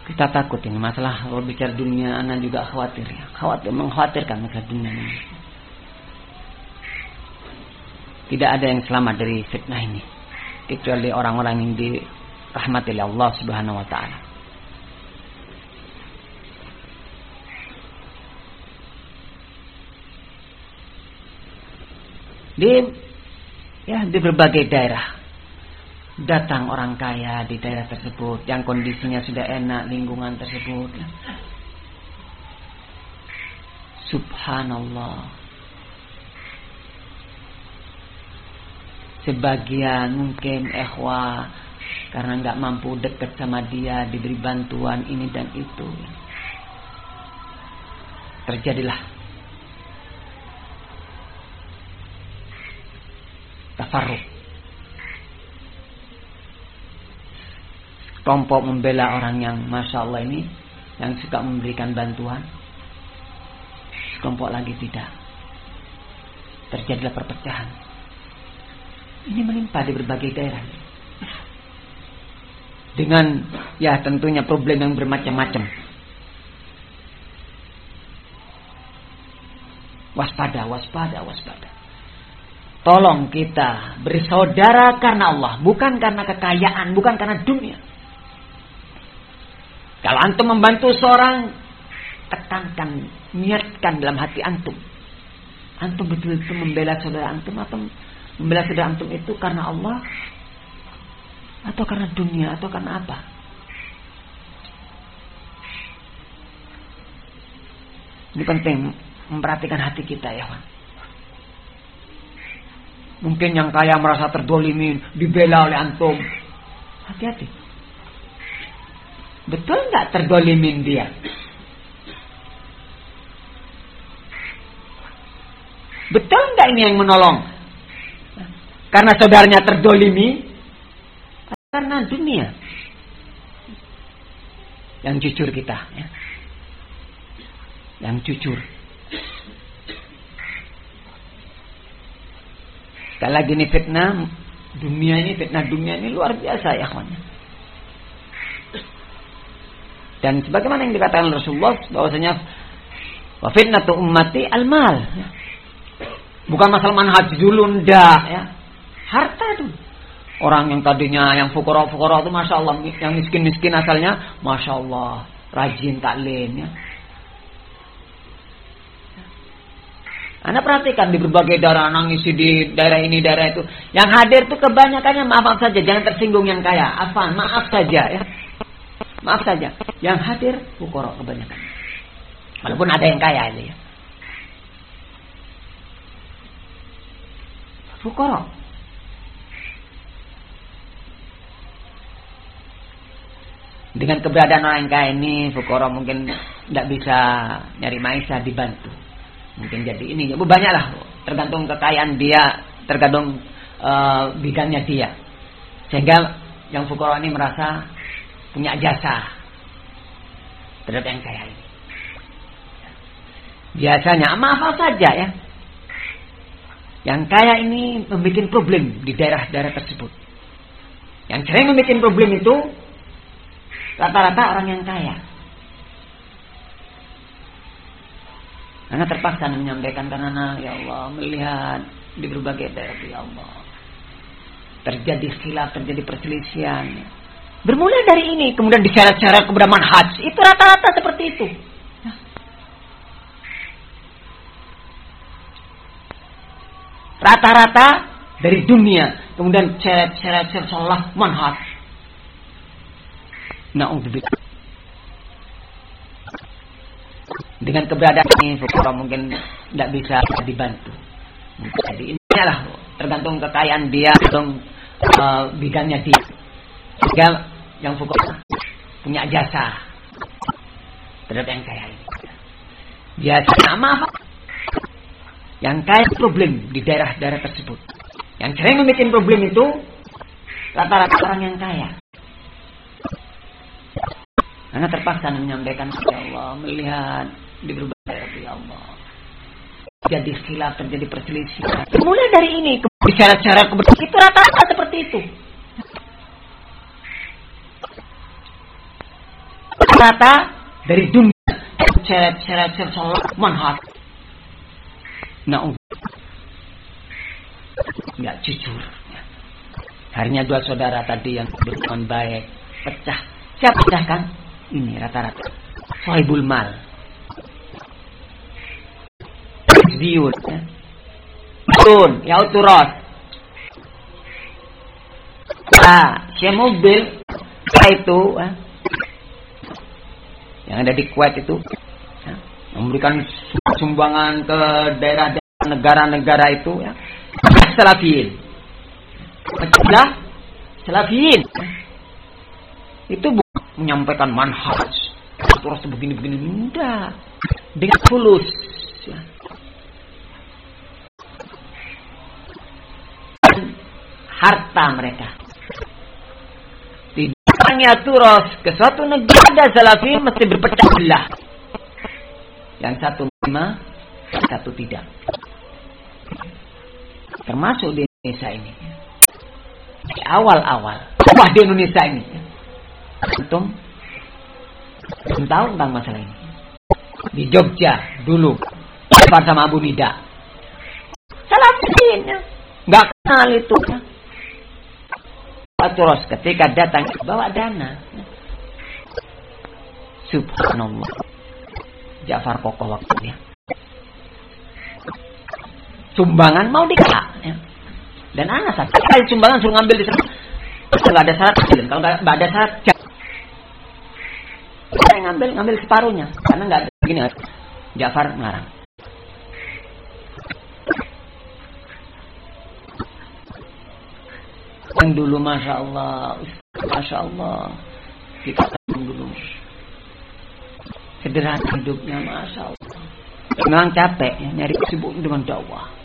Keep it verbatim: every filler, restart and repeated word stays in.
Kita takut ini masalah kalau bicara dunia, anak juga khawatir ya. Khawatir, mengkhawatirkan masalah dunia ini. Tidak ada yang selamat dari fitnah ini kecuali orang-orang yang dirahmati oleh Allah Subhanahu wa taala. Di ya di berbagai daerah datang orang kaya di daerah tersebut yang kondisinya sudah enak, lingkungan tersebut. Subhanallah. Sebagian mungkin ikhwah karena nggak mampu dekat sama dia, diberi bantuan ini dan itu, terjadilah tafarruq. Kelompok membela orang yang masya Allah ini, yang suka memberikan bantuan, kelompok lagi tidak. Terjadilah perpecahan. Ini menimpa di berbagai daerah. Dengan ya tentunya problem yang bermacam-macam. Waspada, waspada, waspada. Tolong kita bersaudara karena Allah, bukan karena kekayaan, bukan karena dunia. Kalau antum membantu seorang, tekankan, niatkan dalam hati antum. Antum betul-betul membela saudara antum atau membela saudara antum itu karena Allah atau karena dunia atau karena apa? Ini penting memperhatikan hati kita ya, Wan. Mungkin yang kaya merasa terdolimin, dibela oleh antum. Hati-hati. Betul nggak terdolimin dia? Betul nggak ini yang menolong? Karena saudaranya terdolimi? Karena dunia. Yang jujur kita. Ya. Yang jujur. Sekali lagi ini fitnah dunia ini, fitnah dunia ini luar biasa ya kawan. Dan sebagaimana yang dikatakan Rasulullah bahwasanya wa fitnatu ummati al-mal. Bukan masalah manhaj dulu ndak ya. Harta itu. Orang yang tadinya yang fukara-fukara itu masya Allah, yang miskin-miskin asalnya masya Allah rajin taklim ya. Anda perhatikan di berbagai daerah, nangis di daerah ini, daerah itu. Yang hadir itu kebanyakannya maaf saja, jangan tersinggung yang kaya. Afan, maaf saja ya. Maaf saja. Yang hadir fukara kebanyakan. Walaupun ada yang kaya ini ya. Fukara. Dengan keberadaan orang yang kaya ini, fukara mungkin tidak bisa nyari maisha, dibantu. Mungkin jadi ini, ya banyaklah, tergantung kekayaan dia, tergantung uh, bidangnya dia. Sehingga yang fukara ini merasa punya jasa terhadap yang kaya ini. Biasanya maaf saja ya, yang kaya ini membuat problem di daerah-daerah tersebut. Yang sering membuat problem itu rata-rata orang yang kaya. Karena terpaksa menyampaikan karena ya Allah melihat di berbagai daerah ya Allah terjadi khilaf, terjadi perselisihan. Bermula dari ini, kemudian diseret-seret kepada manhaj. Itu rata-rata seperti itu. Rata-rata dari dunia, kemudian seret-seret seolah manhaj. Na'udzubillah. Dengan keberadaan ini, fukara mungkin tidak bisa dibantu. Jadi ini adalah tergantung kekayaan dia, tergantung uh, bidangnya dia. Sehingga yang fukara punya jasa terhadap yang kaya ini. Biasanya maaf, yang kaya problem di daerah-daerah tersebut. Yang sering membuat problem itu rata-rata orang yang kaya. Karena terpaksa menyampaikan ya Allah melihat di berbagai daerah ya Allah jadi khilaf, terjadi perselisihan. Mulai dari ini bicara-cara kebetulan itu rata-rata seperti itu. rata dari dunia seret-seret sholat manhat. Nah, nggak jujur. Harinya dua saudara tadi yang berhubungan baik pecah. Siapa pecah kan? Ini rata-rata sahibul mal, ziun, ya. Turun, ya uturos. Nah, si mobil itu, ya, yang ada di Kuwait itu, ya, memberikan sumbangan ke daerah-daerah negara-negara itu, ya, Salafiyin. Pecahlah Salafiyin. Itu bukan menyampaikan manhaj terus begini-begini, enggak, dengan tulus, ya. Harta mereka tidaknya terus ke suatu negara Salafiyin mesti berpecah belah, yang satu lima, satu tidak, termasuk di Indonesia ini. Di awal-awal wah di Indonesia ini antum belum tahu tentang masalah ini. Di Jogja dulu lebar sama Abu Nida Salafiyin, ya, nggak kenal itu, ya. Terus ketika datang bawa dana, subhanallah, Ja'far kokoh waktunya, sumbangan mau dikasih, ya. Dan anak saya kali sumbangan suruh ngambil di sana. Kalau nggak ada syarat, kalau nggak ada syarat, saya ngambil ngambil separuhnya karena nggak ada begini. Ja'far melarang. Yang dulu masya Allah, masya Allah, kita tahu dulu sederhana hidupnya, masya Allah. Memang capek, ya, nyari kesibukan dengan dakwah.